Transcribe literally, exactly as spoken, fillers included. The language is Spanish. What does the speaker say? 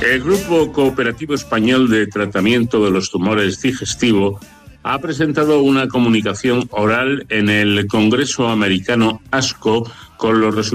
El Grupo Cooperativo Español de Tratamiento de los Tumores Digestivos ha presentado una comunicación oral en el Congreso Americano ASCO con los resultados